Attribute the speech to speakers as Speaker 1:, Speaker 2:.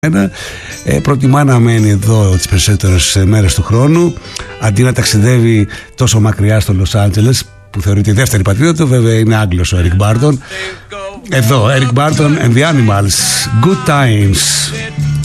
Speaker 1: Προτιμά να μένει εδώ τις περισσότερες μέρες του χρόνου αντί να ταξιδεύει τόσο μακριά στο Λος Άντζελες, που θεωρείται η δεύτερη πατρίδα του. Βέβαια είναι Άγγλος ο Eric Burdon. Εδώ Eric Burdon and the Animals, Good Times.